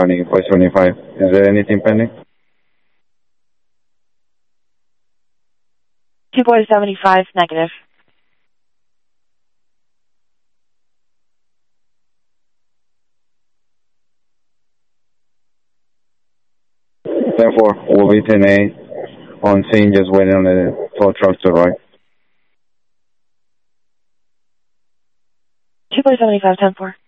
running 575. Is there anything pending? 2.75, negative. Therefore, we'll be 10A on scene, just waiting on the tow truck to arrive. 2.75, 10-4.